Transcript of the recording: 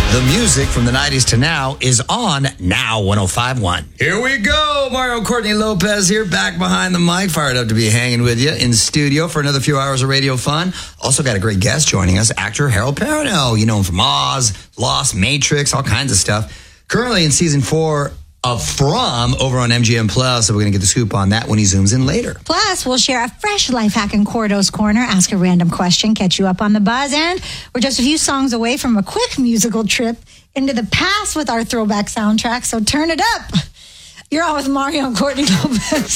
The music from the 90s to now is on Now 105.1. Here we go. Mario Courtney Lopez here, back behind the mic. Fired up to be hanging with you in studio for another few hours of radio fun. Also got a great guest joining us, actor Harold Perrineau. You know him from Oz, Lost, Matrix, all kinds of stuff. Currently in season 4 of From over on MGM Plus, so we're going to get the scoop on that when he zooms in later. Plus, we'll share a fresh life hack in Cordo's Corner, ask a random question, catch you up on the buzz, and we're just a few songs away from a quick musical trip into the past with our throwback soundtrack, so turn it up. You're on with Mario and Courtney Lopez.